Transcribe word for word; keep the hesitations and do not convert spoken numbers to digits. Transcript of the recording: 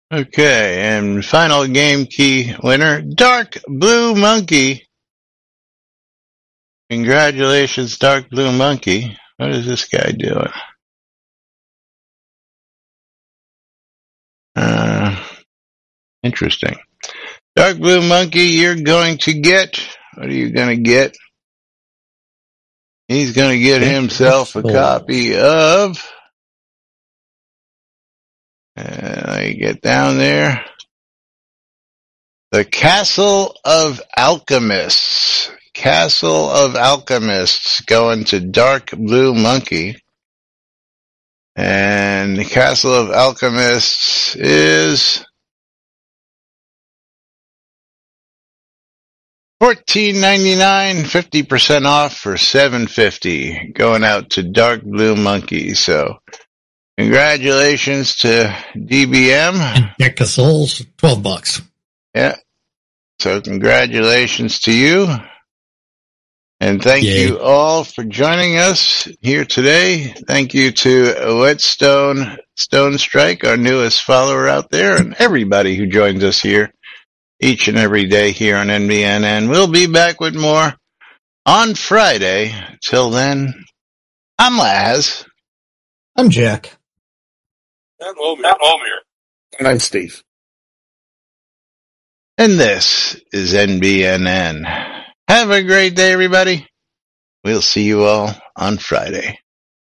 Okay, and final game key winner, Dark Blue Monkey. Congratulations, Dark Blue Monkey. What is this guy doing? Uh, interesting. Dark Blue Monkey, you're going to get, what are you going to get? He's going to get himself a copy of, and I get down there, The Castle of Alchemists. Castle of Alchemists going to Dark Blue Monkey. And the Castle of Alchemists is fourteen ninety-nine, fifty percent off for seven fifty, going out to Dark Blue Monkey. So congratulations to D B M. And Deck of Souls, twelve bucks. Yeah. So congratulations to you. And thank Yay. you all for joining us here today. Thank you to Whetstone Stone Strike, our newest follower out there, and everybody who joins us here each and every day here on N B N. And we'll be back with more on Friday. Till then, I'm Laz. I'm Jack. I'm Omir. And I'm Steve. And this is N B N N. Have a great day, everybody. We'll see you all on Friday.